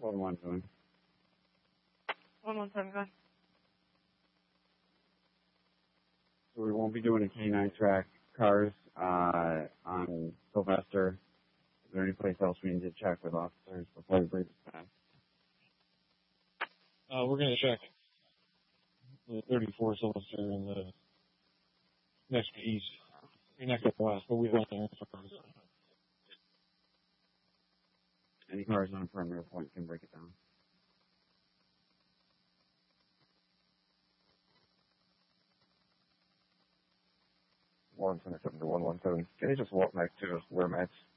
1 doing? 117, go ahead. So we won't be doing a K9 track cars on Sylvester. Is there any place else we need to check with officers before we bring this back? We're going to check the 34 Sylvester and the next east. You're not going to west, but we went there. Any cars on a perimeter point can break it down. 127 to 117. Can you just walk next to where Matt's